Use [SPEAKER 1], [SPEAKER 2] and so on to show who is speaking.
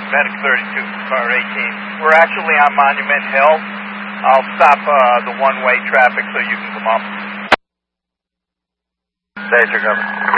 [SPEAKER 1] Medic 32, car 18. We're actually on Monument Hill. I'll stop the one-way traffic so you can come up.
[SPEAKER 2] Stage, you're coming.